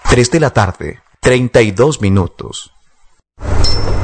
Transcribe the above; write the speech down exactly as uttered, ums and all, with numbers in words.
tres de la tarde, treinta y dos minutos.